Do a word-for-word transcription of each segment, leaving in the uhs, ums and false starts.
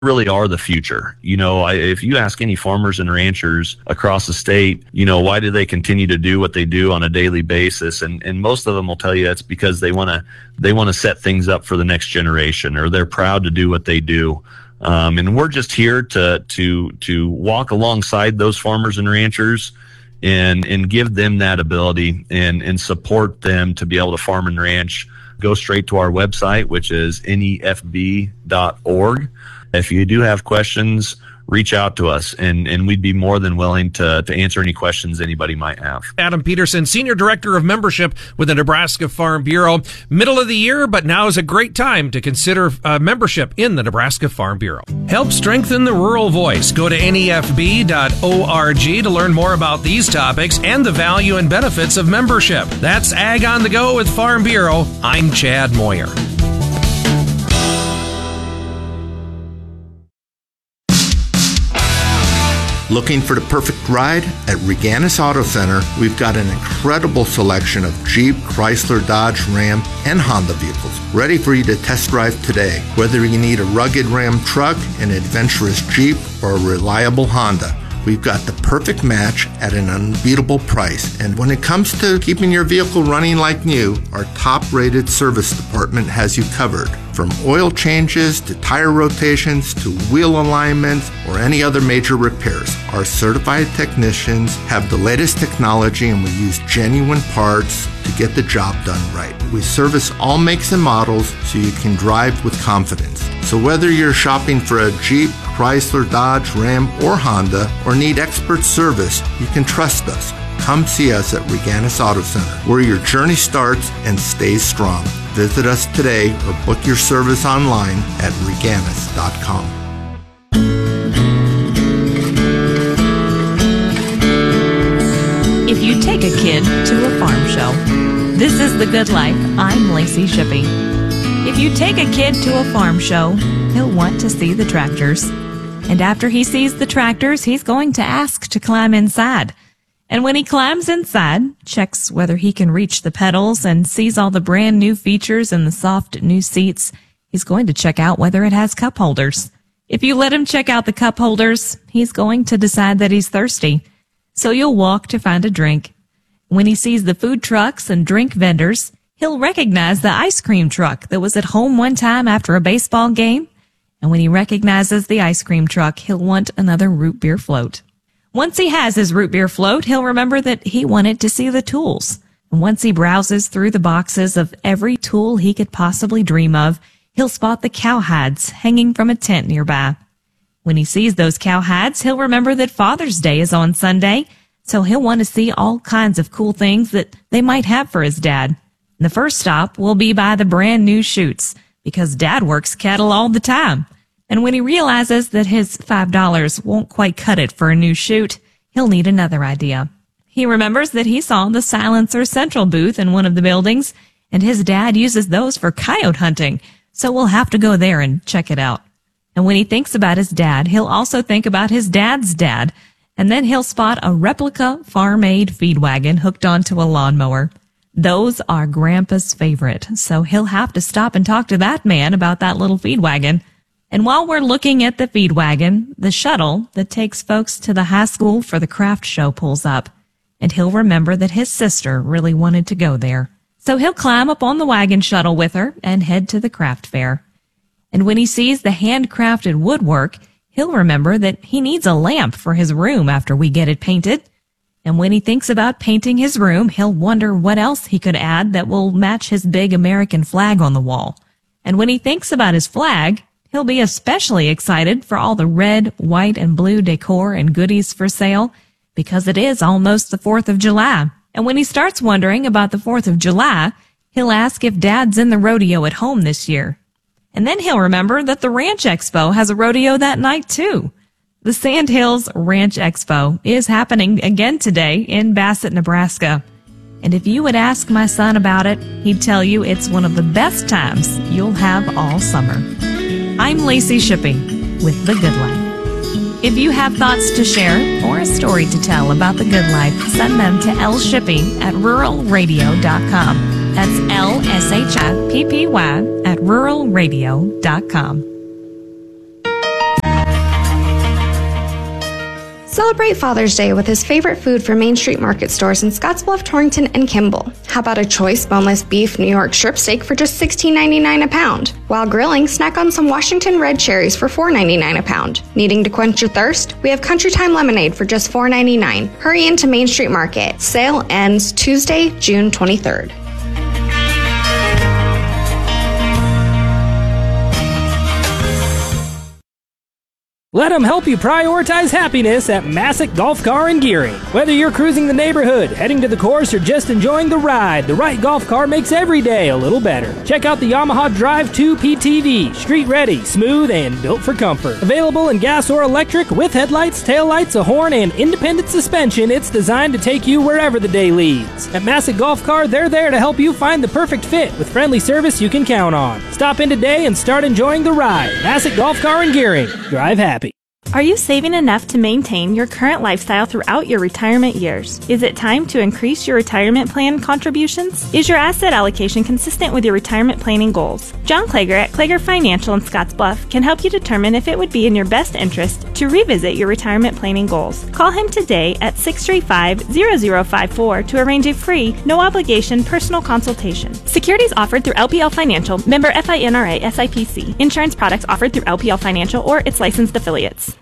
really are the future. You know, I, if you ask any farmers and ranchers across the state, you know, why do they continue to do what they do on a daily basis? And, and most of them will tell you it's because they want to, they want to set things up for the next generation, or they're proud to do what they do. Um, and we're just here to, to, to walk alongside those farmers and ranchers and, and give them that ability and, and support them to be able to farm and ranch. Go straight to our website, which is N E F B dot org. If you do have questions, reach out to us, and, and we'd be more than willing to, to answer any questions anybody might have. Adam Peterson, Senior Director of Membership with the Nebraska Farm Bureau. Middle of the year, but now is a great time to consider uh, membership in the Nebraska Farm Bureau. Help strengthen the rural voice. Go to N E F B dot org to learn more about these topics and the value and benefits of membership. That's Ag on the Go with Farm Bureau. I'm Chad Moyer. Looking for the perfect ride? At Reganis Auto Center, we've got an incredible selection of Jeep, Chrysler, Dodge, Ram, and Honda vehicles ready for you to test drive today. Whether you need a rugged Ram truck, an adventurous Jeep, or a reliable Honda, we've got the perfect match at an unbeatable price. And when it comes to keeping your vehicle running like new, our top-rated service department has you covered. From oil changes to tire rotations to wheel alignments or any other major repairs, our certified technicians have the latest technology, and we use genuine parts to get the job done right. We service all makes and models so you can drive with confidence. So whether you're shopping for a Jeep, Chrysler, Dodge, Ram, or Honda, or need expert service, you can trust us. Come see us at Reganis Auto Center, where your journey starts and stays strong. Visit us today or book your service online at reganis dot com. If you take a kid to a farm show, this is The Good Life. I'm Lacey Shippey. If you take a kid to a farm show, he'll want to see the tractors. And after he sees the tractors, he's going to ask to climb inside. And when he climbs inside, checks whether he can reach the pedals and sees all the brand new features and the soft new seats, he's going to check out whether it has cup holders. If you let him check out the cup holders, he's going to decide that he's thirsty. So you'll walk to find a drink. When he sees the food trucks and drink vendors, he'll recognize the ice cream truck that was at home one time after a baseball game. And when he recognizes the ice cream truck, he'll want another root beer float. Once he has his root beer float, he'll remember that he wanted to see the tools. And once he browses through the boxes of every tool he could possibly dream of, he'll spot the cowhides hanging from a tent nearby. When he sees those cowhides, he'll remember that Father's Day is on Sunday, so he'll want to see all kinds of cool things that they might have for his dad. And the first stop will be by the brand new chutes, because Dad works cattle all the time. And when he realizes that his five dollars won't quite cut it for a new chute, he'll need another idea. He remembers that he saw the Silencer Central booth in one of the buildings, and his dad uses those for coyote hunting, so we'll have to go there and check it out. And when he thinks about his dad, he'll also think about his dad's dad, and then he'll spot a replica farm-aid feed wagon hooked onto a lawnmower. Those are Grandpa's favorite, so he'll have to stop and talk to that man about that little feed wagon. And while we're looking at the feed wagon, the shuttle that takes folks to the high school for the craft show pulls up, and he'll remember that his sister really wanted to go there. So he'll climb up on the wagon shuttle with her and head to the craft fair. And when he sees the handcrafted woodwork, he'll remember that he needs a lamp for his room after we get it painted. And when he thinks about painting his room, he'll wonder what else he could add that will match his big American flag on the wall. And when he thinks about his flag, he'll be especially excited for all the red, white, and blue decor and goodies for sale, because it is almost the fourth of July. And when he starts wondering about the fourth of July, he'll ask if Dad's in the rodeo at home this year. And then he'll remember that the Ranch Expo has a rodeo that night, too. The Sandhills Ranch Expo is happening again today in Bassett, Nebraska. And if you would ask my son about it, he'd tell you it's one of the best times you'll have all summer. I'm Lacey Shippey with The Good Life. If you have thoughts to share or a story to tell about The Good Life, send them to l shippey at rural radio dot com. That's L S H I P P Y at rural radio dot com. Celebrate Father's Day with his favorite food from Main Street Market stores in Scottsbluff, Torrington, and Kimball. How about a choice boneless beef New York strip steak for just sixteen ninety-nine a pound? While grilling, snack on some Washington red cherries for four ninety-nine a pound. Needing to quench your thirst? We have Country Time lemonade for just four ninety-nine. Hurry into Main Street Market. Sale ends Tuesday, June twenty-third. Let them help you prioritize happiness at Massick Golf Car and Gearing. Whether you're cruising the neighborhood, heading to the course, or just enjoying the ride, the right golf car makes every day a little better. Check out the Yamaha Drive two P T V. Street ready, smooth, and built for comfort. Available in gas or electric with headlights, taillights, a horn, and independent suspension, it's designed to take you wherever the day leads. At Massick Golf Car, they're there to help you find the perfect fit with friendly service you can count on. Stop in today and start enjoying the ride. Massick Golf Car and Gearing. Drive happy. Are you saving enough to maintain your current lifestyle throughout your retirement years? Is it time to increase your retirement plan contributions? Is your asset allocation consistent with your retirement planning goals? John Klager at Klager Financial in Scottsbluff can help you determine if it would be in your best interest to revisit your retirement planning goals. Call him today at six three five, zero zero five four to arrange a free, no-obligation personal consultation. Securities offered through L P L Financial, member F I N R A S I P C. Insurance products offered through L P L Financial or its licensed affiliates.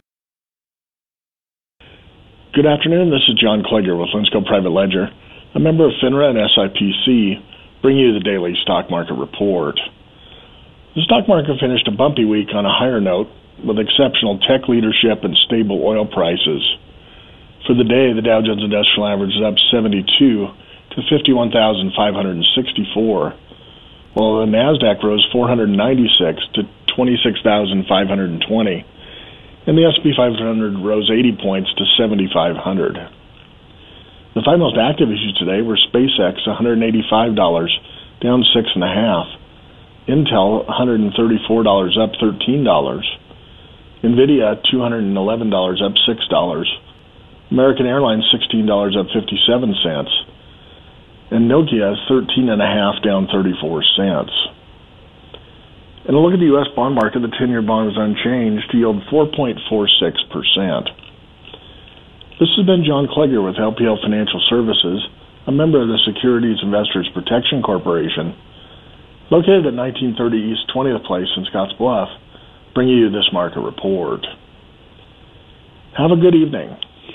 Good afternoon, this is John Klager with Linsco Private Ledger, a member of FINRA and S I P C, bringing you the daily stock market report. The stock market finished a bumpy week on a higher note with exceptional tech leadership and stable oil prices. For the day, the Dow Jones Industrial Average is up seventy-two to fifty-one thousand five hundred sixty-four, while the NASDAQ rose four hundred ninety-six to twenty-six thousand five hundred twenty. And the S and P five hundred rose eighty points to seventy-five hundred. The five most active issues today were SpaceX, one hundred eighty-five dollars, down six point five. Intel, one hundred thirty-four dollars, up thirteen dollars. NVIDIA, two hundred eleven dollars, up six dollars. American Airlines, sixteen dollars, up fifty-seven cents. And Nokia, thirteen point five, down thirty-four cents. And a look at the U S bond market, the ten-year bond was unchanged to yield four point four six percent. This has been John Klager with L P L Financial Services, a member of the Securities Investors Protection Corporation, located at nineteen thirty East twentieth Place in Scottsbluff, bringing you this market report. Have a good evening.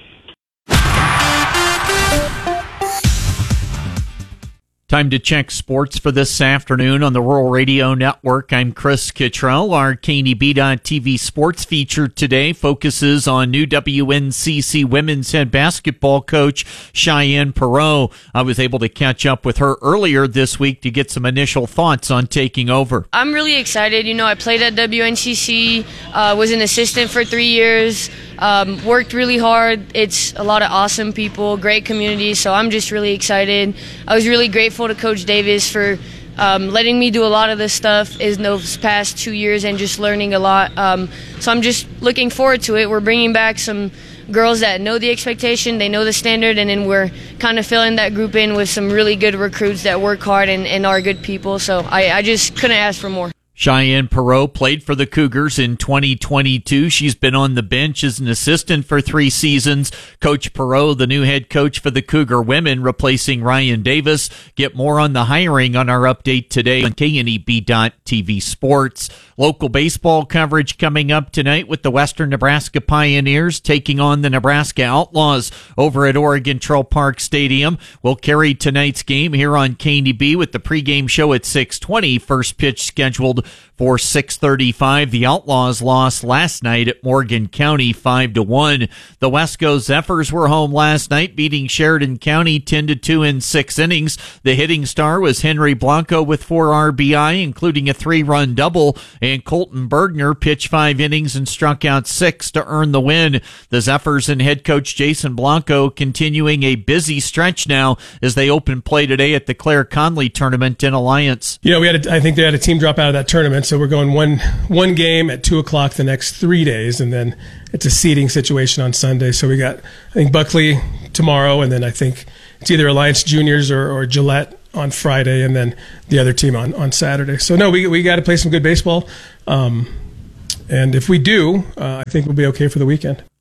Time to check sports for this afternoon on the Rural Radio Network. I'm Chris Kittrell. Our K N E B dot T V sports feature today focuses on new W N C C women's head basketball coach Cheyenne Perreault. I was able to catch up with her earlier this week to get some initial thoughts on taking over. I'm really excited. You know, I played at W N C C, uh, was an assistant for three years. Um, worked really hard. It's a lot of awesome people, great community, so I'm just really excited. I was really grateful to Coach Davis for um, letting me do a lot of this stuff in those past two years and just learning a lot. Um, so I'm just looking forward to it. We're bringing back some girls that know the expectation, they know the standard, and then we're kind of filling that group in with some really good recruits that work hard and, and are good people. So I, I just couldn't ask for more. Cheyenne Perreault played for the Cougars in twenty twenty-two. She's been on the bench as an assistant for three seasons. Coach Perreault, the new head coach for the Cougar women, replacing Ryan Davis. Get more on the hiring on our update today on K N E B dot T V Sports. Local baseball coverage coming up tonight with the Western Nebraska Pioneers taking on the Nebraska Outlaws over at Oregon Trail Park Stadium. We'll carry tonight's game here on K N E B with the pregame show at six twenty. First pitch scheduled for six thirty-five. The Outlaws lost last night at Morgan County five to one. The Wesco Zephyrs were home last night, beating Sheridan County ten to two in six innings. The hitting star was Henry Blanco with four R B I, including a three-run double, and Colton Bergner pitched five innings and struck out six to earn the win. The Zephyrs and head coach Jason Blanco continuing a busy stretch now as they open play today at the Claire Conley Tournament in Alliance. You know, we had a, I think they had a team drop out of that tournament, so we're going one one game at two o'clock the next three days, and then it's a seeding situation on Sunday. So we got, I think, Buckley tomorrow, and then I think it's either Alliance Juniors or, or Gillette on Friday, and then the other team on, on Saturday. So no, we we got to play some good baseball, um, and if we do, uh, I think we'll be okay for the weekend.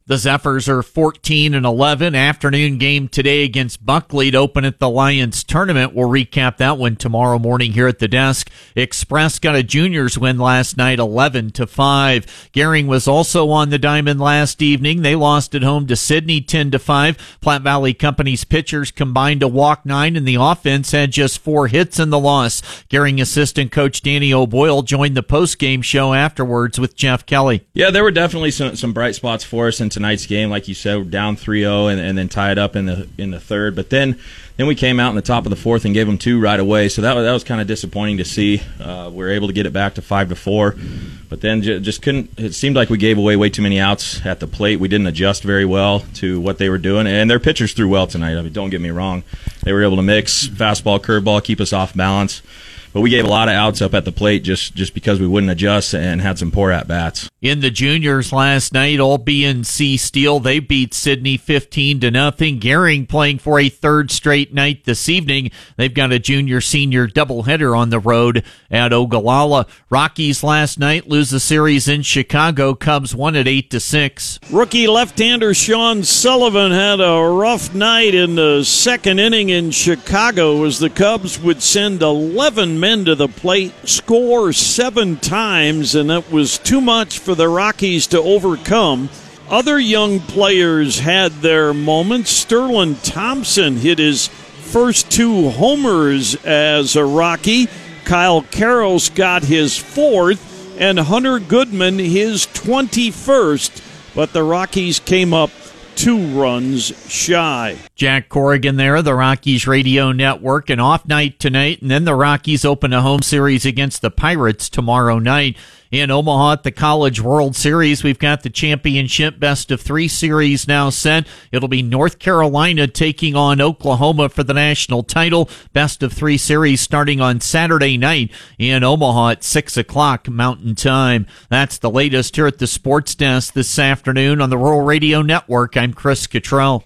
The Zephyrs are fourteen and eleven. Afternoon game today against Buckley to open at the Lions tournament. We'll recap that one tomorrow morning here at the desk. Express got a juniors win last night, eleven to five. Gering was also on the diamond last evening. They lost at home to Sydney, ten to five. Platte Valley Company's pitchers combined to walk nine, and the offense had just four hits in the loss. Gering assistant coach Danny O'Boyle joined the postgame show afterwards with Jeff Kelly. Yeah, there were definitely some, some bright spots for us in tonight's game. Like you said, we're down three oh and, and then tied up in the in the third. But then then we came out in the top of the fourth and gave them two right away. So that was, that was kind of disappointing to see. Uh, we were able to get it back to five to four. But then j- just couldn't. It seemed like we gave away way too many outs at the plate. We didn't adjust very well to what they were doing. And their pitchers threw well tonight. I mean, don't get me wrong. They were able to mix fastball, curveball, keep us off balance. But we gave a lot of outs up at the plate just, just because we wouldn't adjust and had some poor at-bats. In the juniors last night, all B and C Steel, they beat Sydney fifteen to nothing. Gering playing for a third straight night this evening. They've got a junior-senior doubleheader on the road at Ogallala. Rockies last night lose the series in Chicago. Cubs won at eight to six. Rookie left-hander Sean Sullivan had a rough night in the second inning in Chicago as the Cubs would send eleven men to the plate, score seven times, and that was too much for the Rockies to overcome. Other young players had their moments. Sterling Thompson hit his first two homers as a Rocky. Kyle Karros got his fourth, and Hunter Goodman his twenty-first. But the Rockies came up two runs shy. Jack Corrigan there, the Rockies radio network. An off night tonight, and then the Rockies open a home series against the Pirates tomorrow night. In Omaha at the College World Series, we've got the championship best of three series now set. It'll be North Carolina taking on Oklahoma for the national title. Best of three series starting on Saturday night in Omaha at six o'clock Mountain Time. That's the latest here at the Sports Desk this afternoon on the Rural Radio Network. I'm Chris Cottrell.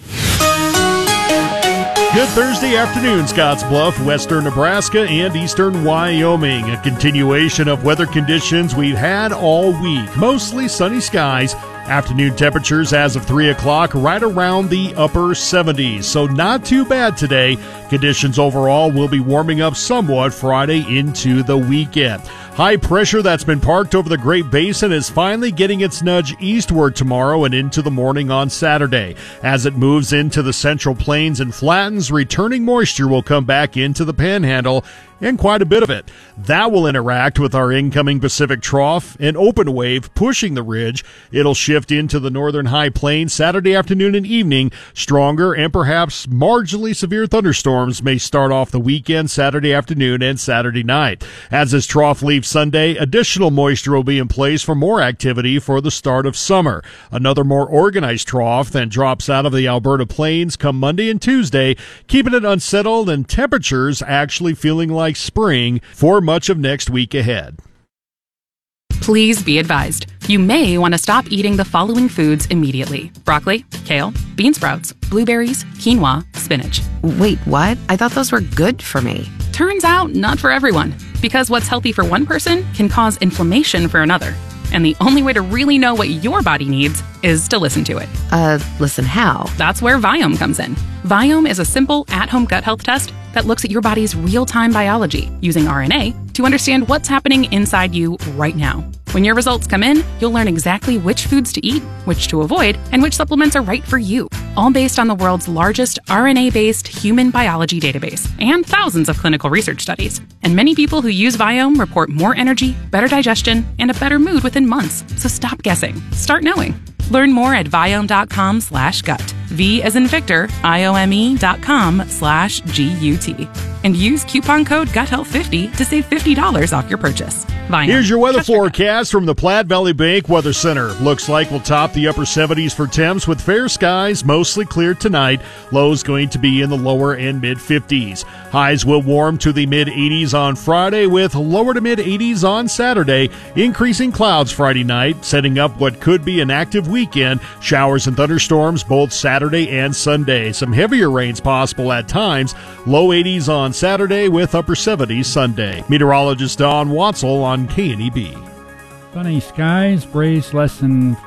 Good Thursday afternoon, Scottsbluff, western Nebraska, and eastern Wyoming. A continuation of weather conditions we've had all week. Mostly sunny skies. Afternoon temperatures as of three o'clock right around the upper seventies. So not too bad today. Conditions overall will be warming up somewhat Friday into the weekend. High pressure that's been parked over the Great Basin is finally getting its nudge eastward tomorrow and into the morning on Saturday. As it moves into the Central Plains and flattens, returning moisture will come back into the Panhandle, and quite a bit of it. That will interact with our incoming Pacific trough, an open wave pushing the ridge. It'll shift into the northern high plains Saturday afternoon and evening. Stronger and perhaps marginally severe thunderstorms may start off the weekend Saturday afternoon and Saturday night. As this trough leaves Sunday, additional moisture will be in place for more activity for the start of summer. Another more organized trough then drops out of the Alberta plains come Monday and Tuesday, keeping it unsettled and temperatures actually feeling like spring for much of next week ahead. Please be advised, you may want to stop eating the following foods immediately: broccoli, kale, bean sprouts, blueberries, quinoa, spinach. Wait, what? I thought those were good for me. Turns out, not for everyone, because what's healthy for one person can cause inflammation for another. And the only way to really know what your body needs is to listen to it. Uh, listen how? That's where Viome comes in. Viome is a simple, at-home gut health test that looks at your body's real-time biology using R N A to understand what's happening inside you right now. When your results come in, you'll learn exactly which foods to eat, which to avoid, and which supplements are right for you. All based on the world's largest R N A-based human biology database and thousands of clinical research studies. And many people who use Viome report more energy, better digestion, and a better mood within months. So stop guessing. Start knowing. Learn more at Viome.com slash gut. V as in Victor, I-O-M-E dot com slash G-U-T. And use coupon code gut health fifty to save fifty dollars off your purchase. Viome. Here's your weather forecast from the Platte Valley Bank Weather Center. Looks like we'll top the upper seventies for temps with fair skies, mostly clear tonight. Lows going to be in the lower and mid-fifties. Highs will warm to the mid-eighties on Friday with lower to mid-eighties on Saturday. Increasing clouds Friday night, setting up what could be an active weekend. Showers and thunderstorms both Saturday and Sunday. Some heavier rains possible at times. Low eighties on Saturday with upper seventies Sunday. Meteorologist Don Watzel on K N E B. Sunny skies, breeze less than